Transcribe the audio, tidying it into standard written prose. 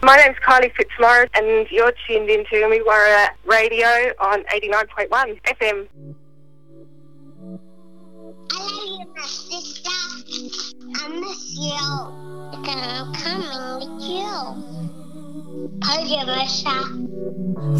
My name's Kylie Fitzmaurice and you're tuned into Illawarra Radio on 89.1 FM. I love you, my sister. I miss you. And I'm coming with you. I love you, Mister.